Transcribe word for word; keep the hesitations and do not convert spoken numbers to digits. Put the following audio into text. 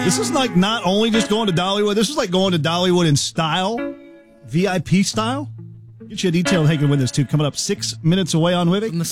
This is like not only just going to Dollywood, this is like going to Dollywood in style, V I P style. Get you a detail on how you can win this too. Coming up six minutes away on Wivik.